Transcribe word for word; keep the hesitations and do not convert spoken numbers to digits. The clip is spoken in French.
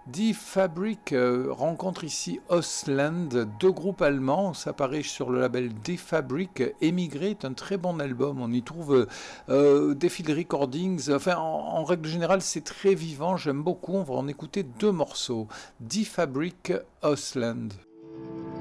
Die Fabrik euh, rencontre ici Ostland, deux groupes allemands, ça paraît sur le label Die Fabrik. Émigré est un très bon album, on y trouve euh, des field recordings, enfin en, en règle générale c'est très vivant, j'aime beaucoup, on va en écouter deux morceaux. Die Fabrik, Ostland.